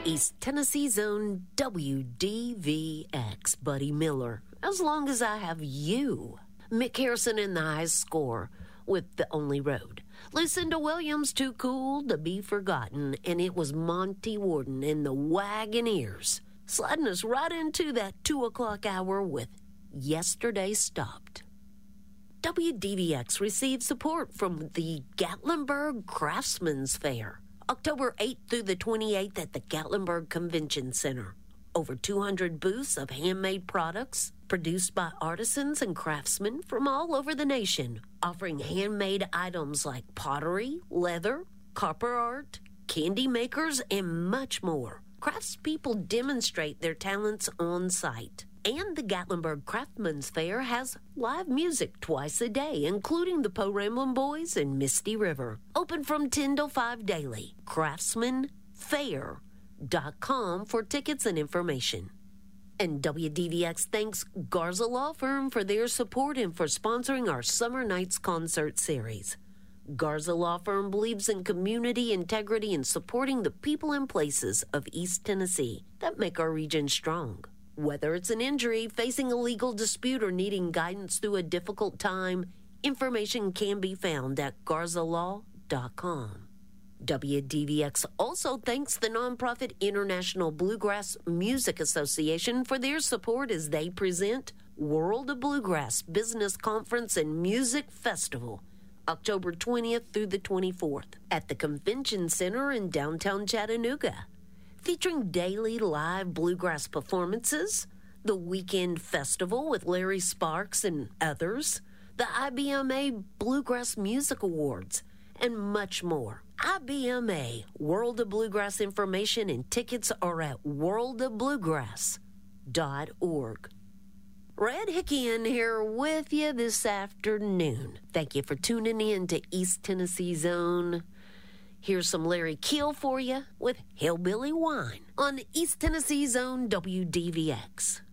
East Tennessee's own WDVX, Buddy Miller. As long as I have you. Mick Harrison in the high score with The Only Road. Lucinda Williams, Too Cool to Be Forgotten, and it was Monty Warden in the Wagoneers, sliding us right into that 2 o'clock hour with Yesterday Stopped. WDVX received support from the Gatlinburg Craftsman's Fair, October 8th through the 28th at the Gatlinburg Convention Center. Over 200 booths of handmade products produced by artisans and craftsmen from all over the nation, offering handmade items like pottery, leather, copper art, candy makers, and much more. Craftspeople demonstrate their talents on site. And the Gatlinburg Craftsman's Fair has live music twice a day, including the Po Ramblin' Boys and Misty River. Open from 10 till 5 daily. CraftsmanFair.com for tickets and information. And WDVX thanks Garza Law Firm for their support and for sponsoring our Summer Nights concert series. Garza Law Firm believes in community integrity and supporting the people and places of East Tennessee that make our region strong. Whether it's an injury, facing a legal dispute, or needing guidance through a difficult time, information can be found at garzalaw.com. WDVX also thanks the nonprofit International Bluegrass Music Association for their support as they present World of Bluegrass Business Conference and Music Festival, October 20th through the 24th at the Convention Center in downtown Chattanooga. Featuring daily live bluegrass performances, the Weekend Festival with Larry Sparks and others, the IBMA Bluegrass Music Awards, and much more. IBMA World of Bluegrass information and tickets are at worldofbluegrass.org. Red Hickian here with you this afternoon. Thank you for tuning in to East Tennessee's Own. Here's some Larry Keel for you with Hillbilly Wine on East Tennessee's Own WDVX.